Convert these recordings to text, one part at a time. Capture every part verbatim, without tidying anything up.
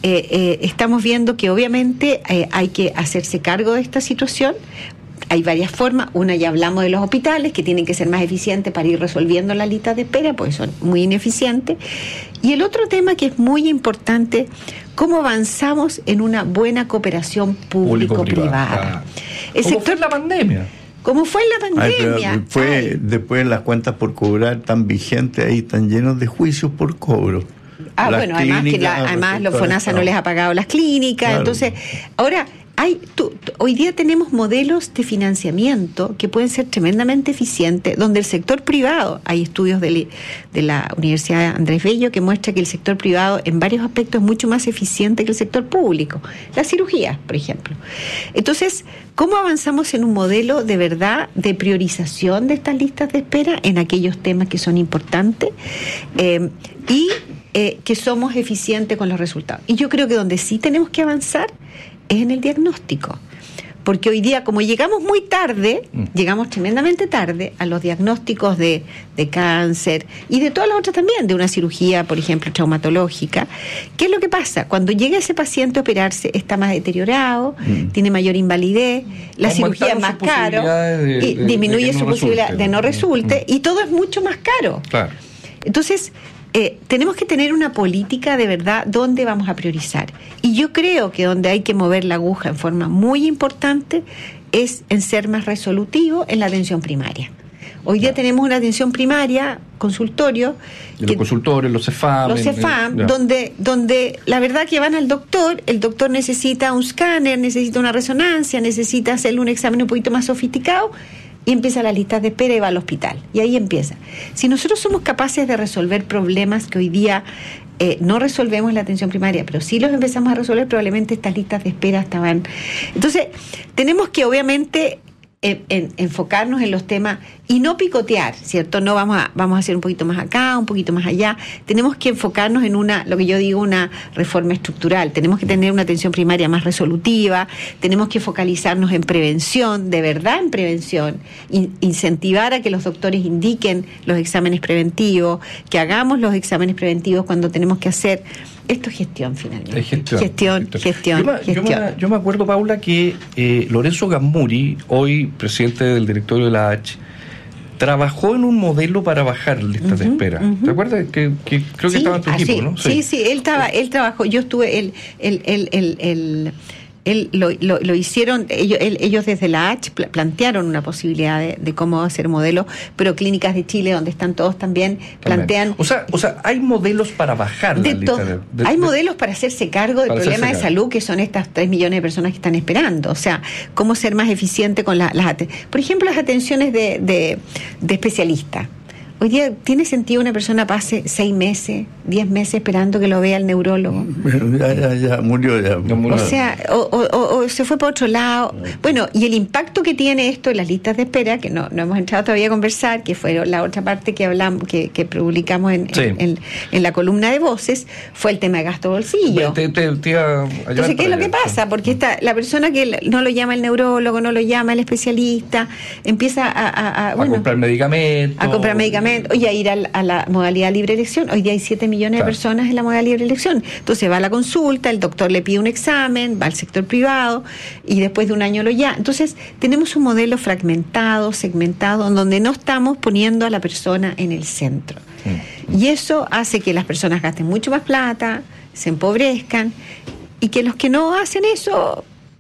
eh, eh, estamos viendo que obviamente eh, hay que hacerse cargo de esta situación. Hay varias formas. Una, ya hablamos de los hospitales, que tienen que ser más eficientes para ir resolviendo las listas de espera, porque son muy ineficientes. Y el otro tema que es muy importante, cómo avanzamos en una buena cooperación público-privada. El ¿Cómo sector, fue en la pandemia? ¿Cómo fue en la pandemia? Ay, fue Ay. Después las cuentas por cobrar tan vigentes, ahí están llenos de juicios por cobro. Ah, las bueno, además que la, además los FONASA no les ha pagado las clínicas, claro. Entonces, ahora... Hay, tú, tú, hoy día tenemos modelos de financiamiento que pueden ser tremendamente eficientes, donde el sector privado, hay estudios de, de la Universidad Andrés Bello que muestra que el sector privado en varios aspectos es mucho más eficiente que el sector público. La cirugía, por ejemplo. Entonces, ¿cómo avanzamos en un modelo de verdad de priorización de estas listas de espera en aquellos temas que son importantes eh, y eh, que somos eficientes con los resultados? Y yo creo que donde sí tenemos que avanzar es en el diagnóstico, porque hoy día, como llegamos muy tarde, mm. llegamos tremendamente tarde a los diagnósticos de, de cáncer y de todas las otras también, de una cirugía, por ejemplo, traumatológica. ¿Qué es lo que pasa? Cuando llega ese paciente a operarse, está más deteriorado, mm. tiene mayor invalidez, la cirugía es más caro, de, y de, disminuye de no su posibilidad resulte, de no resulte, mm. y todo es mucho más caro. Claro. Entonces, Eh, tenemos que tener una política de verdad donde vamos a priorizar. Y yo creo que donde hay que mover la aguja en forma muy importante es en ser más resolutivo en la atención primaria. Hoy día tenemos una atención primaria, consultorio. Los que, consultores, los CEFAM. Los CEFAM, en, donde, donde la verdad que van al doctor, el doctor necesita un escáner, necesita una resonancia, necesita hacerle un examen un poquito más sofisticado, y empieza la lista de espera y va al hospital. Y ahí empieza. Si nosotros somos capaces de resolver problemas que hoy día eh, no resolvemos en la atención primaria, pero sí los empezamos a resolver, probablemente estas listas de espera estaban... Entonces, tenemos que obviamente en, en, enfocarnos en los temas y no picotear, ¿cierto? No vamos a, vamos a hacer un poquito más acá, un poquito más allá. Tenemos que enfocarnos en una, lo que yo digo, una reforma estructural. Tenemos que tener una atención primaria más resolutiva, tenemos que focalizarnos en prevención, de verdad en prevención, in, incentivar a que los doctores indiquen los exámenes preventivos, que hagamos los exámenes preventivos cuando tenemos que hacer. Esto es gestión, finalmente. Es gestión. Gestión, gestión, gestión. Yo me, gestión. Yo, me, yo me acuerdo, Paula, que eh, Lorenzo Gammuri, hoy presidente del directorio de la H, trabajó en un modelo para bajar listas uh-huh, de espera. Uh-huh. ¿Te acuerdas? Que, que creo que sí, estaba en tu equipo, sí, ¿no? Sí, sí, sí, él estaba, él trabajó, yo estuve, él, él, él, él, él Él, lo, lo, lo hicieron, ellos, él, ellos desde la H plantearon una posibilidad de, de cómo hacer modelos, pero Clínicas de Chile, donde están todos también, plantean... O sea, o sea hay modelos para bajar de la lista to- de, de, Hay de, modelos para hacerse cargo del problema de salud, que son estas tres millones de personas que están esperando. O sea, cómo ser más eficiente con la, las atenciones. Por ejemplo, las atenciones de, de, de especialistas. Hoy día, ¿tiene sentido una persona pase seis meses, diez meses esperando que lo vea el neurólogo? Ya, ya, ya, murió ya. O sea, o, o, o se fue para otro lado. Bueno, y el impacto que tiene esto en las listas de espera, que no, no hemos entrado todavía a conversar, que fue la otra parte que hablamos, que, que publicamos en, sí. en, en, en la columna de voces, fue el tema de gasto bolsillo. Te, te, te Entonces, ¿qué es lo que pasa? Porque esta, la persona que no lo llama el neurólogo, no lo llama el especialista, empieza a... A, a, a bueno, comprar medicamentos. A comprar medicamentos. Oye, a ir a la, a la modalidad libre elección. Hoy día hay siete millones claro. de personas en la modalidad libre elección. Entonces va a la consulta, el doctor le pide un examen, va al sector privado y después de un año lo ya. Entonces tenemos un modelo fragmentado, segmentado, en donde no estamos poniendo a la persona en el centro. Mm. Y eso hace que las personas gasten mucho más plata, se empobrezcan y que los que no hacen eso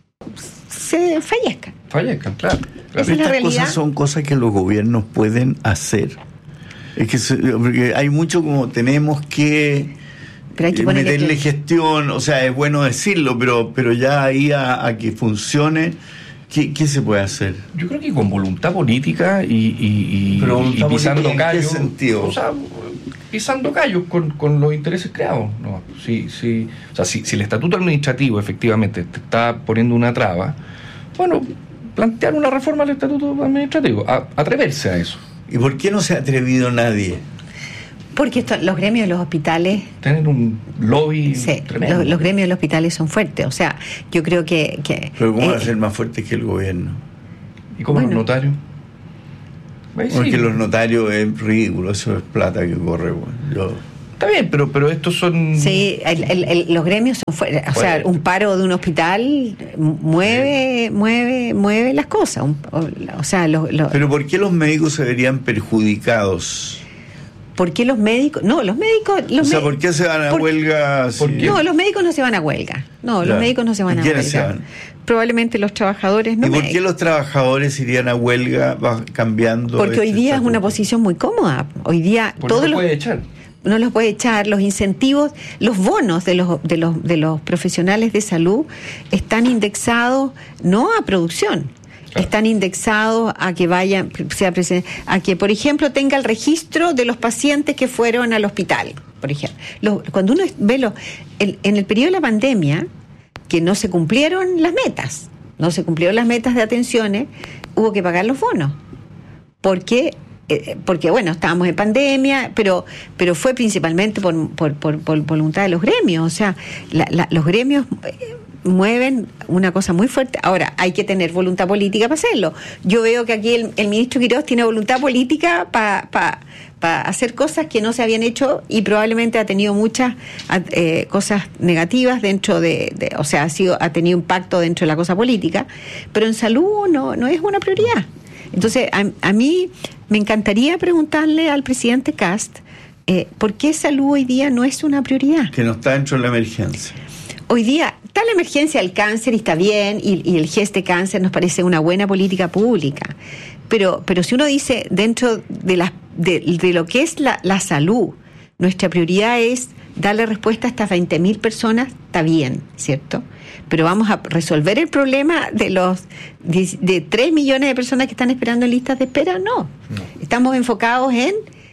se fallezcan. Fallezcan, claro. claro. Esa es la realidad. Estas cosas son cosas que los gobiernos pueden hacer. Es que se, porque hay mucho como tenemos que, pero hay que meterle que... gestión, o sea, es bueno decirlo, pero pero ya ahí a, a que funcione, ¿qué, ¿qué se puede hacer? Yo creo que con voluntad política y, y, y, pero y pisando ¿en callos. qué sentido? O sea, pisando callos con, con los intereses creados. No, si, si, o sea, si, si el estatuto administrativo efectivamente te está poniendo una traba, bueno, plantear una reforma al estatuto administrativo, a, atreverse a eso. ¿Y por qué no se ha atrevido nadie? Porque esto, los gremios de los hospitales... Tienen un lobby sí, tremendo. Los, los gremios de los hospitales son fuertes. O sea, yo creo que... que ¿Pero cómo eh, van a ser más fuertes que el gobierno? ¿Y cómo bueno, los notarios? Porque sí. Los notarios es ridículo, eso es plata que corre. Bueno. Yo Está bien, pero pero estos son... Sí, el, el, el, los gremios son fuera. O bueno, sea, un paro de un hospital mueve, sí. mueve, mueve las cosas. Un, o, o sea, los, los... Pero ¿por qué los médicos se verían perjudicados? ¿Por qué los médicos? No, los médicos... Los o sea, ¿por qué se van a por, huelga? Si... No, los médicos no se van a huelga. No, claro. Los médicos no se van a huelga. Se van? Probablemente los trabajadores no. ¿Y por médicos. Qué los trabajadores irían a huelga cambiando? Porque este hoy día estatuto? Es una posición muy cómoda. Hoy día todos los... lo puede echar. No los puede echar, los incentivos, los bonos de los de los de los profesionales de salud están indexados no a producción, claro. Están indexados a que vayan, sea a que por ejemplo tenga el registro de los pacientes que fueron al hospital, por ejemplo. Los, cuando uno ve lo, el, en el periodo de la pandemia, que no se cumplieron las metas, no se cumplieron las metas de atenciones, hubo que pagar los bonos, porque porque bueno, estábamos en pandemia, pero pero fue principalmente por por, por, por voluntad de los gremios, o sea, la, la, los gremios mueven una cosa muy fuerte. Ahora, hay que tener voluntad política para hacerlo. Yo veo que aquí el, el ministro Quirós tiene voluntad política para pa, pa hacer cosas que no se habían hecho y probablemente ha tenido muchas eh, cosas negativas dentro de, de, o sea, ha sido ha tenido impacto dentro de la cosa política, pero en salud no no es una prioridad. Entonces, a, a mí me encantaría preguntarle al presidente Kast eh, por qué salud hoy día no es una prioridad. Que no está dentro de la emergencia. Hoy día está la emergencia del cáncer y está bien, y, y el G E S de cáncer nos parece una buena política pública. Pero, pero si uno dice dentro de, la, de, de lo que es la, la salud, nuestra prioridad es darle respuesta a estas veinte mil personas, está bien, ¿cierto? Pero vamos a resolver el problema de los de, de tres millones de personas que están esperando en listas de espera, no. no. Estamos enfocados en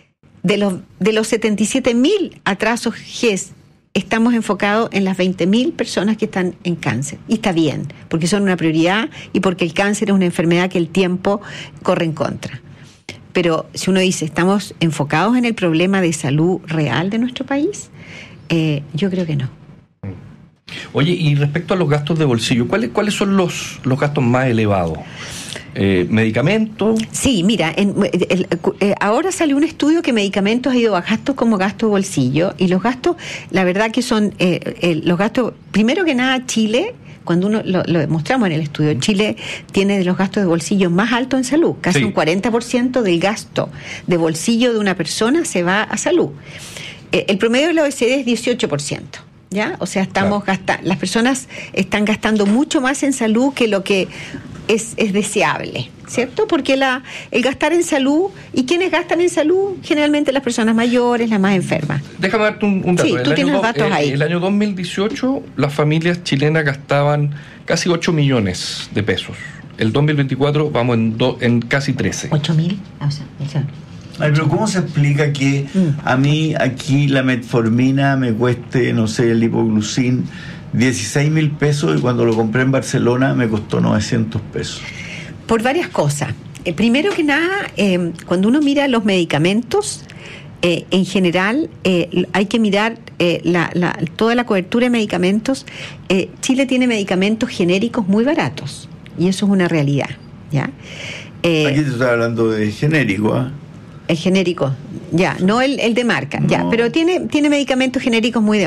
de los de los setenta y siete mil atrasos G E S, estamos enfocados en las veinte mil personas que están en cáncer. Y está bien, porque son una prioridad y porque el cáncer es una enfermedad que el tiempo corre en contra. Pero si uno dice, estamos enfocados en el problema de salud real de nuestro país, eh, yo creo que no. Oye, y respecto a los gastos de bolsillo, ¿cuáles cuáles son los, los gastos más elevados? Eh, ¿Medicamentos? Sí, mira, en, el, el, eh, ahora salió un estudio que medicamentos ha ido a gastos como gasto de bolsillo, y los gastos, la verdad que son eh, eh, los gastos, primero que nada, Chile, cuando uno lo, lo demostramos en el estudio, Chile tiene de los gastos de bolsillo más altos en salud, casi sí. Un cuarenta por ciento del gasto de bolsillo de una persona se va a salud. Eh, el promedio de la O E C D es dieciocho por ciento. ¿Ya? O sea, estamos claro. gastando, las personas están gastando mucho más en salud que lo que es, es deseable, ¿cierto? Porque la, el gastar en salud, ¿y quiénes gastan en salud? Generalmente las personas mayores, las más enfermas. Déjame darte un, un dato. Sí, el tú tienes dos, datos eh, ahí. El año dos mil dieciocho las familias chilenas gastaban casi ocho millones de pesos. El dos mil veinticuatro vamos en, do, en casi trece. ¿ocho mil? O sea, o sea. Ay, pero ¿cómo se explica que a mí aquí la metformina me cueste, no sé, el hipoglucin dieciséis mil pesos y cuando lo compré en Barcelona me costó novecientos pesos? Por varias cosas. Eh, primero que nada, eh, cuando uno mira los medicamentos, eh, en general eh, hay que mirar eh, la, la, toda la cobertura de medicamentos. Eh, Chile tiene medicamentos genéricos muy baratos y eso es una realidad, ¿ya? Eh, aquí te estoy hablando de genérico, ¿ah? ¿eh? El genérico, ya, no el, el de marca, no. Ya, pero tiene, tiene medicamentos genéricos muy de...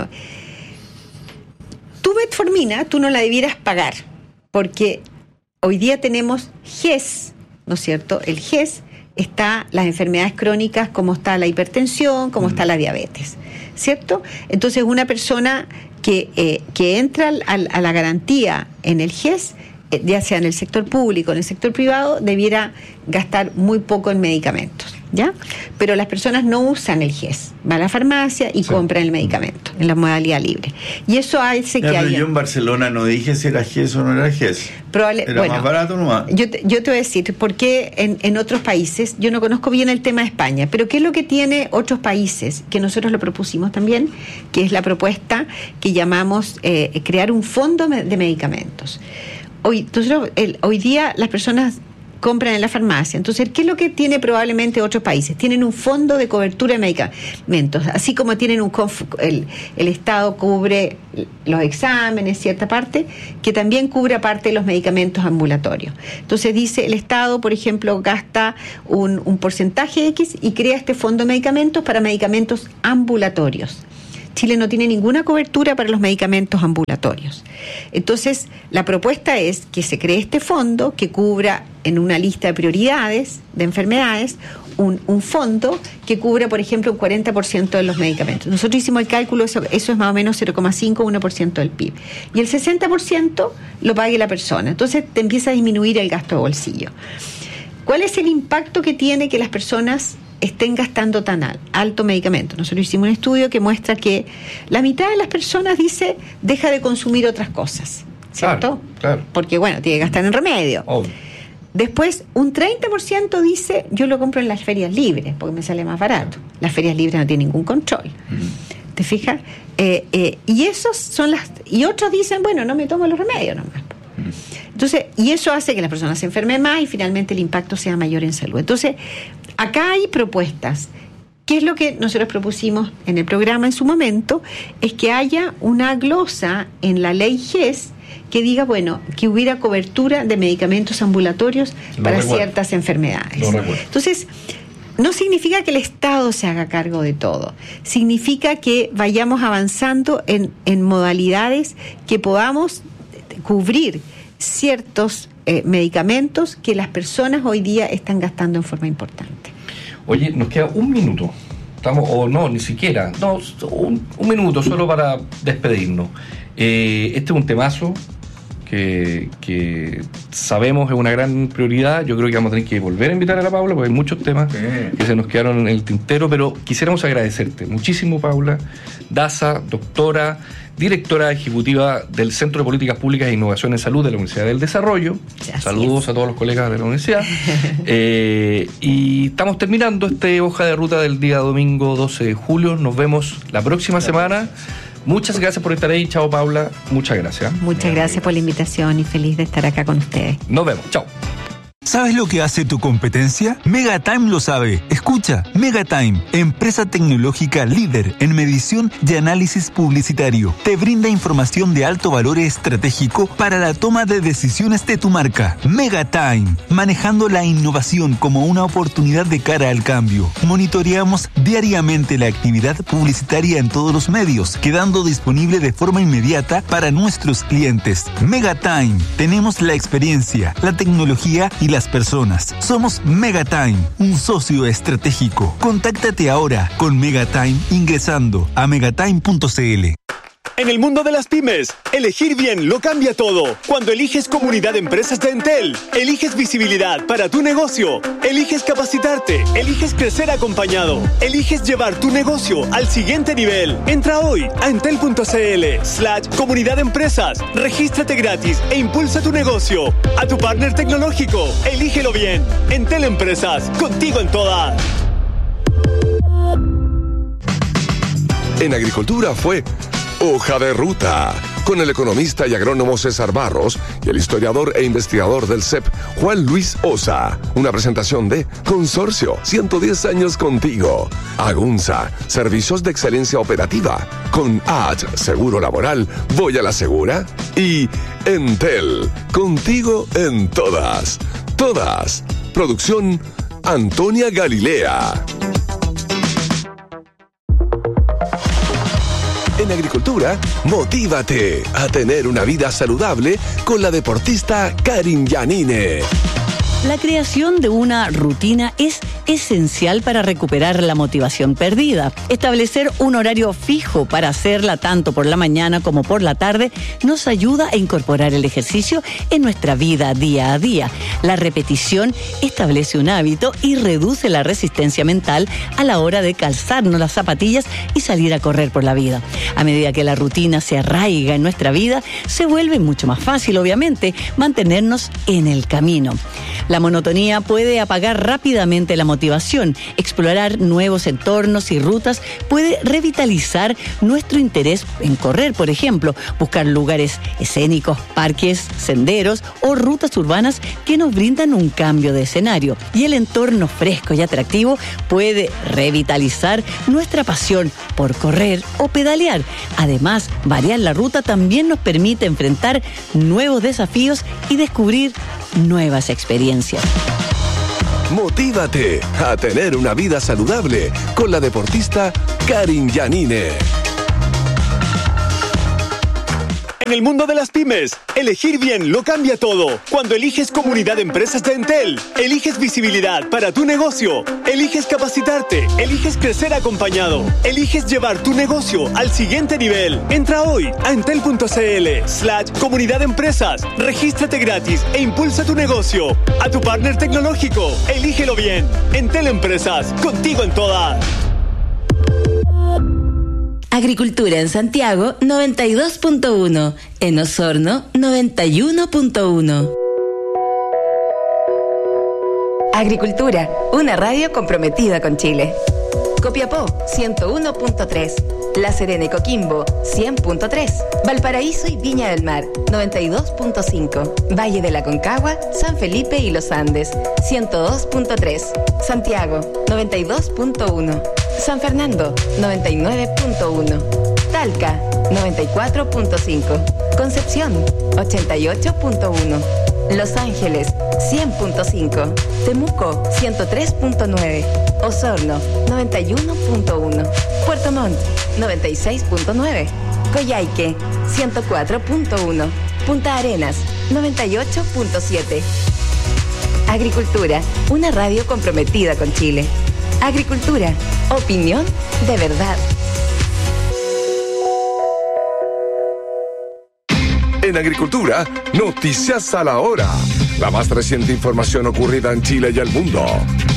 Tu metformina, tú no la debieras pagar, porque hoy día tenemos G E S, ¿no es cierto? El G E S está las enfermedades crónicas, como está la hipertensión, como mm. está la diabetes, ¿cierto? Entonces una persona que, eh, que entra al, a la garantía en el G E S, eh, ya sea en el sector público o en el sector privado, debiera gastar muy poco en medicamentos, ¿ya? Pero las personas no usan el G E S, va a la farmacia y sí. compran el medicamento en la modalidad libre. Y eso hace que ya, haya... Yo en Barcelona no dije si era G E S o no era G E S. Probable... Era bueno, más barato nomás. Yo te, yo te voy a decir, porque en, en otros países, yo no conozco bien el tema de España, pero ¿qué es lo que tiene otros países? Que nosotros lo propusimos también, que es la propuesta que llamamos eh, crear un fondo de medicamentos. Hoy, nosotros, el, hoy día las personas compran en la farmacia. Entonces, ¿qué es lo que tiene probablemente otros países? Tienen un fondo de cobertura de medicamentos, así como tienen un el, el Estado cubre los exámenes, cierta parte, que también cubre parte de los medicamentos ambulatorios. Entonces dice, el Estado, por ejemplo, gasta un, un porcentaje X y crea este fondo de medicamentos para medicamentos ambulatorios. Chile no tiene ninguna cobertura para los medicamentos ambulatorios. Entonces, la propuesta es que se cree este fondo que cubra en una lista de prioridades de enfermedades un, un fondo que cubra, por ejemplo, un cuarenta por ciento de los medicamentos. Nosotros hicimos el cálculo, eso, eso es más o menos cero coma cinco a uno por ciento del P I B. Y el sesenta por ciento lo pague la persona. Entonces, te empieza a disminuir el gasto de bolsillo. ¿Cuál es el impacto que tiene que las personas estén gastando tan alto medicamento? Nosotros hicimos un estudio que muestra que la mitad de las personas dice deja de consumir otras cosas, ¿cierto? Claro, claro. Porque, bueno, tiene que gastar en remedio. Obvio. Después, un treinta por ciento dice yo lo compro en las ferias libres porque me sale más barato. Las ferias libres no tienen ningún control. Mm. ¿Te fijas? Eh, eh, y esos son las... Y otros dicen, bueno, no me tomo los remedios nomás. Mm. Entonces, y eso hace que las personas se enfermen más y finalmente el impacto sea mayor en salud. Entonces, acá hay propuestas. ¿Qué es lo que nosotros propusimos en el programa en su momento? Es que haya una glosa en la ley G E S que diga, bueno, que hubiera cobertura de medicamentos ambulatorios Lo para recuerdo. ciertas enfermedades. Lo recuerdo. Entonces, no significa que el Estado se haga cargo de todo. Significa que vayamos avanzando en, en modalidades que podamos cubrir ciertos eh, medicamentos que las personas hoy día están gastando en forma importante. Oye, nos queda un minuto. Estamos, o no, ni siquiera. No, un, un minuto solo para despedirnos. Eh, este es un temazo que, que sabemos es una gran prioridad. Yo creo que vamos a tener que volver a invitar a la Paula porque hay muchos temas sí. que se nos quedaron en el tintero, pero quisiéramos agradecerte muchísimo, Paula Daza, doctora, directora ejecutiva del Centro de Políticas Públicas e Innovación en Salud de la Universidad del Desarrollo. Gracias. Saludos a todos los colegas de la universidad. eh, y estamos terminando este hoja de ruta del día domingo doce de julio. Nos vemos la próxima gracias. semana. Muchas gracias por estar ahí. Chao, Paula. Muchas gracias. Muchas gracias por la invitación y feliz de estar acá con ustedes. Nos vemos. Chao. ¿Sabes lo que hace tu competencia? Megatime lo sabe. Escucha, Megatime, empresa tecnológica líder en medición y análisis publicitario. Te brinda información de alto valor estratégico para la toma de decisiones de tu marca. Megatime, manejando la innovación como una oportunidad de cara al cambio. Monitoreamos diariamente la actividad publicitaria en todos los medios, quedando disponible de forma inmediata para nuestros clientes. Megatime, tenemos la experiencia, la tecnología y la las personas. Somos Megatime, un socio estratégico. Contáctate ahora con Megatime ingresando a megatime punto c l. En el mundo de las pymes, elegir bien lo cambia todo. Cuando eliges Comunidad de Empresas de Entel, eliges visibilidad para tu negocio, eliges capacitarte, eliges crecer acompañado, eliges llevar tu negocio al siguiente nivel. Entra hoy a entel punto c l slash comunidad de empresas, regístrate gratis e impulsa tu negocio. A tu partner tecnológico, elígelo bien. Entel Empresas, contigo en todas. En agricultura fue Hoja de Ruta, con el economista y agrónomo César Barros y el historiador e investigador del C E P, Juan Luis Osa. Una presentación de Consorcio, ciento diez años contigo. Agunza, servicios de excelencia operativa. Con A H, Seguro Laboral, voy a la segura. Y Entel, contigo en todas. Todas. Producción Antonia Galilea. En agricultura, motívate a tener una vida saludable con la deportista Karin Yanine. La creación de una rutina es esencial para recuperar la motivación perdida. Establecer un horario fijo para hacerla tanto por la mañana como por la tarde nos ayuda a incorporar el ejercicio en nuestra vida día a día. La repetición establece un hábito y reduce la resistencia mental a la hora de calzarnos las zapatillas y salir a correr por la vida. A medida que la rutina se arraiga en nuestra vida, se vuelve mucho más fácil, obviamente, mantenernos en el camino. La La monotonía puede apagar rápidamente la motivación. Explorar nuevos entornos y rutas puede revitalizar nuestro interés en correr, por ejemplo, buscar lugares escénicos, parques, senderos o rutas urbanas que nos brindan un cambio de escenario. Y el entorno fresco y atractivo puede revitalizar nuestra pasión por correr o pedalear. Además, variar la ruta también nos permite enfrentar nuevos desafíos y descubrir nuevas experiencias. Motívate a tener una vida saludable con la deportista Karin Yanine. En el mundo de las pymes, elegir bien lo cambia todo. Cuando eliges Comunidad de Empresas de Entel, eliges visibilidad para tu negocio, eliges capacitarte, eliges crecer acompañado, eliges llevar tu negocio al siguiente nivel. Entra hoy a entel.cl slash Comunidad de Empresas, regístrate gratis e impulsa tu negocio. A tu partner tecnológico, elígelo bien. Entel Empresas, contigo en todas. Agricultura en Santiago noventa y dos punto uno, en Osorno noventa y uno punto uno. Agricultura, una radio comprometida con Chile. Copiapó ciento uno punto tres, La Serena y Coquimbo cien punto tres, Valparaíso y Viña del Mar noventa y dos punto cinco, Valle de la Concagua, San Felipe y Los Andes ciento dos punto tres, Santiago noventa y dos punto uno, San Fernando noventa y nueve punto uno, Talca noventa y cuatro punto cinco, Concepción ochenta y ocho punto uno, Los Ángeles cien punto cinco, Temuco ciento tres punto nueve, Osorno noventa y uno punto uno, Puerto Montt noventa y seis punto nueve, Coyhaique ciento cuatro punto uno, Punta Arenas noventa y ocho punto siete. Agricultura, una radio comprometida con Chile. Agricultura, opinión de verdad. En Agricultura, noticias a la hora. La más reciente información ocurrida en Chile y el mundo.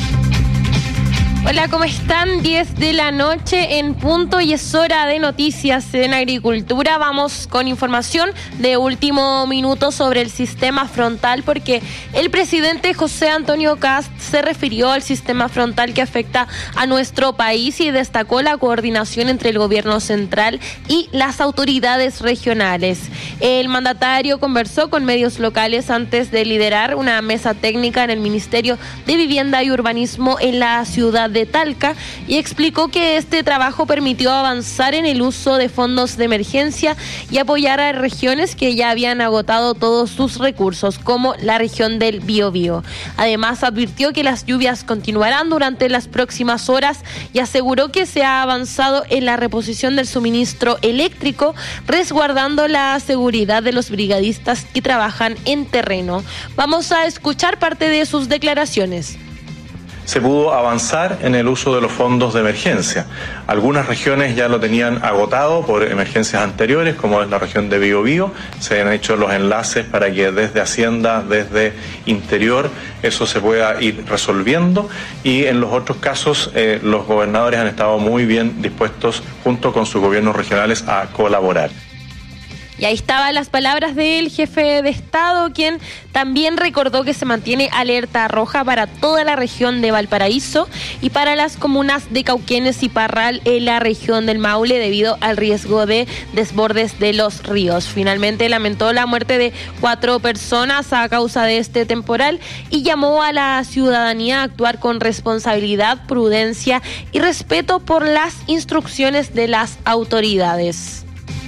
Hola, ¿cómo están? diez de la noche en punto y es hora de noticias en Agricultura. Vamos con información de último minuto sobre el sistema frontal porque el presidente José Antonio Kast se refirió al sistema frontal que afecta a nuestro país y destacó la coordinación entre el gobierno central y las autoridades regionales. El mandatario conversó con medios locales antes de liderar una mesa técnica en el Ministerio de Vivienda y Urbanismo en la ciudad de Talca y explicó que este trabajo permitió avanzar en el uso de fondos de emergencia y apoyar a regiones que ya habían agotado todos sus recursos, como la región del Biobío. Además, advirtió que las lluvias continuarán durante las próximas horas y aseguró que se ha avanzado en la reposición del suministro eléctrico, resguardando la seguridad de los brigadistas que trabajan en terreno. Vamos a escuchar parte de sus declaraciones. Se pudo avanzar en el uso de los fondos de emergencia. Algunas regiones ya lo tenían agotado por emergencias anteriores, como es la región de Biobío. Se han hecho los enlaces para que desde Hacienda, desde Interior, eso se pueda ir resolviendo. Y en los otros casos, eh, los gobernadores han estado muy bien dispuestos, junto con sus gobiernos regionales, a colaborar. Y ahí estaban las palabras del jefe de Estado, quien también recordó que se mantiene alerta roja para toda la región de Valparaíso y para las comunas de Cauquenes y Parral en la región del Maule debido al riesgo de desbordes de los ríos. Finalmente lamentó la muerte de cuatro personas a causa de este temporal y llamó a la ciudadanía a actuar con responsabilidad, prudencia y respeto por las instrucciones de las autoridades.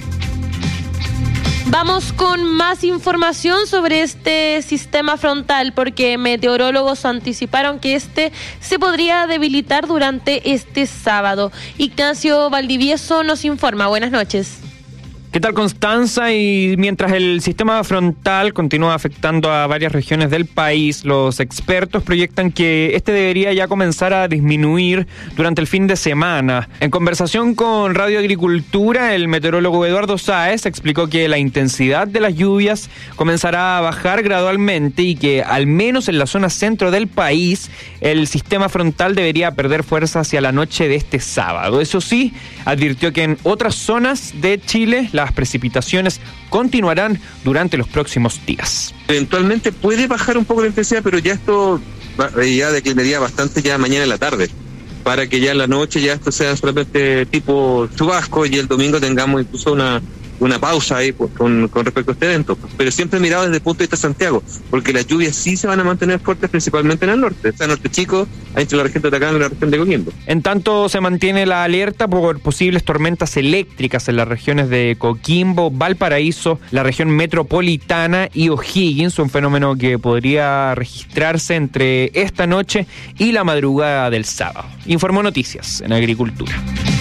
Vamos con más información sobre este sistema frontal porque meteorólogos anticiparon que este se podría debilitar durante este sábado. Ignacio Valdivieso nos informa. Buenas noches. ¿Qué tal, Constanza? Y mientras el sistema frontal continúa afectando a varias regiones del país, los expertos proyectan que este debería ya comenzar a disminuir durante el fin de semana. En conversación con Radio Agricultura, el meteorólogo Eduardo Sáez explicó que la intensidad de las lluvias comenzará a bajar gradualmente y que al menos en la zona centro del país el sistema frontal debería perder fuerza hacia la noche de este sábado. Eso sí, advirtió que en otras zonas de Chile la las precipitaciones continuarán durante los próximos días. Eventualmente puede bajar un poco la intensidad, pero ya esto ya declinaría bastante ya mañana en la tarde, para que ya en la noche ya esto sea solamente tipo chubasco y el domingo tengamos incluso una una pausa ahí pues, con, con respecto a este evento, pero siempre mirado desde el punto de vista de Santiago, porque las lluvias sí se van a mantener fuertes principalmente en el norte, o sea, norte chico, entre la región de Atacama y la región de Coquimbo. En tanto se mantiene la alerta por posibles tormentas eléctricas en las regiones de Coquimbo, Valparaíso, la región metropolitana y O'Higgins, un fenómeno que podría registrarse entre esta noche y la madrugada del sábado. Informó Noticias en Agricultura.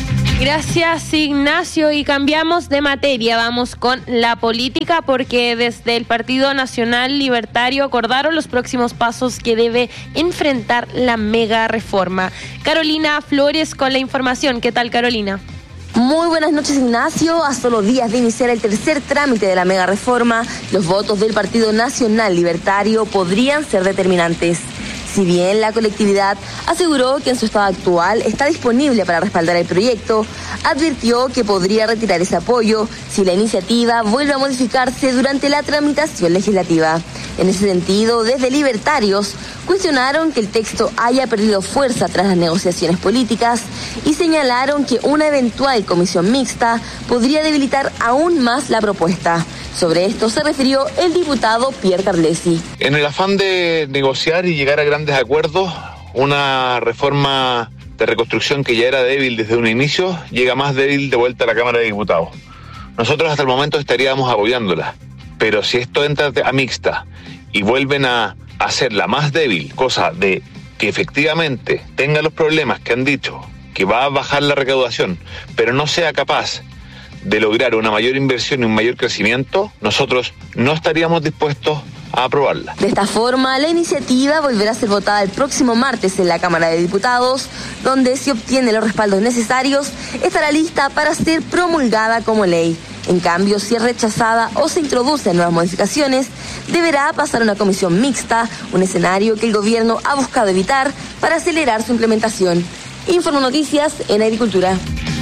Gracias, Ignacio, y cambiamos de materia, vamos con la política, porque desde el Partido Nacional Libertario acordaron los próximos pasos que debe enfrentar la mega reforma. Carolina Flores con la información. ¿Qué tal, Carolina? Muy buenas noches, Ignacio. A solo días de iniciar el tercer trámite de la mega reforma, los votos del Partido Nacional Libertario podrían ser determinantes. Si bien la colectividad aseguró que en su estado actual está disponible para respaldar el proyecto, advirtió que podría retirar ese apoyo si la iniciativa vuelve a modificarse durante la tramitación legislativa. En ese sentido, desde Libertarios cuestionaron que el texto haya perdido fuerza tras las negociaciones políticas y señalaron que una eventual comisión mixta podría debilitar aún más la propuesta. Sobre esto se refirió el diputado Pierre Carlesi. En el afán de negociar y llegar a grandes acuerdos, una reforma de reconstrucción que ya era débil desde un inicio, llega más débil de vuelta a la Cámara de Diputados. Nosotros hasta el momento estaríamos apoyándola, pero si esto entra a mixta y vuelven a hacerla más débil, cosa de que efectivamente tenga los problemas que han dicho, que va a bajar la recaudación, pero no sea capaz de lograr una mayor inversión y un mayor crecimiento, nosotros no estaríamos dispuestos a aprobarla. De esta forma, la iniciativa volverá a ser votada el próximo martes en la Cámara de Diputados, donde, si obtiene los respaldos necesarios, estará lista para ser promulgada como ley. En cambio, si es rechazada o se introducen nuevas modificaciones, deberá pasar a una comisión mixta, un escenario que el gobierno ha buscado evitar para acelerar su implementación. Informo Noticias en Agricultura.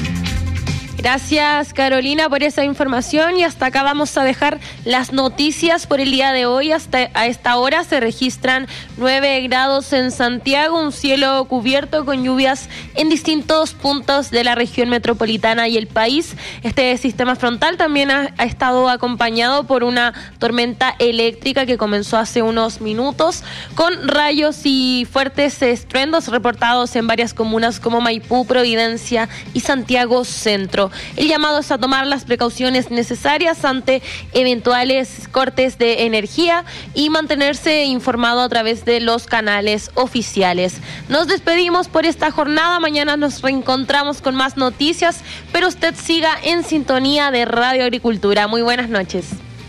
Gracias, Carolina, por esa información, y hasta acá vamos a dejar las noticias por el día de hoy. Hasta a esta hora se registran nueve grados en Santiago, un cielo cubierto con lluvias en distintos puntos de la región metropolitana y el país. Este sistema frontal también ha, ha estado acompañado por una tormenta eléctrica que comenzó hace unos minutos, con rayos y fuertes estruendos reportados en varias comunas como Maipú, Providencia y Santiago Centro. El llamado es a tomar las precauciones necesarias ante eventuales cortes de energía y mantenerse informado a través de los canales oficiales. Nos despedimos por esta jornada. Mañana nos reencontramos con más noticias, pero usted siga en sintonía de Radio Agricultura. Muy buenas noches.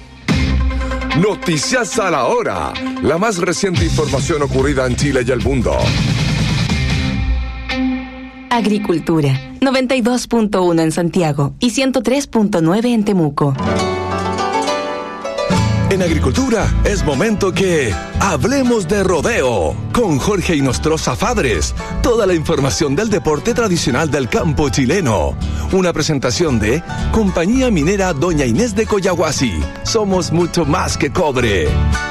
Noticias a la hora. La más reciente información ocurrida en Chile y el mundo. Agricultura, noventa y dos punto uno en Santiago y ciento tres punto nueve en Temuco. En Agricultura es momento que hablemos de rodeo con Jorge Inostroza Fadres. Toda la información del deporte tradicional del campo chileno. Una presentación de Compañía Minera Doña Inés de Coyahuasi. Somos mucho más que cobre.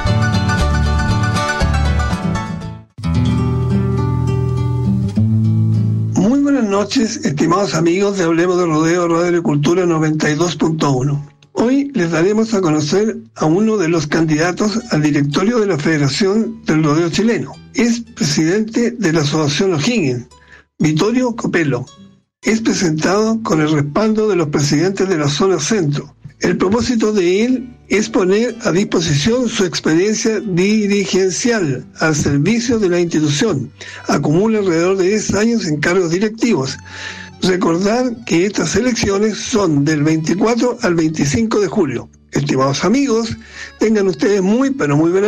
Buenas noches, estimados amigos de Hablemos de Rodeo, Radio Agricultura noventa y dos punto uno. Hoy les daremos a conocer a uno de los candidatos al directorio de la Federación del Rodeo Chileno. Es presidente de la Asociación O'Higgins, Vittorio Copello. Es presentado con el respaldo de los presidentes de la zona centro. El propósito de él es poner a disposición su experiencia dirigencial al servicio de la institución. Acumula alrededor de diez años en cargos directivos. Recordar que estas elecciones son del veinticuatro al veinticinco de julio. Estimados amigos, tengan ustedes muy pero muy buenas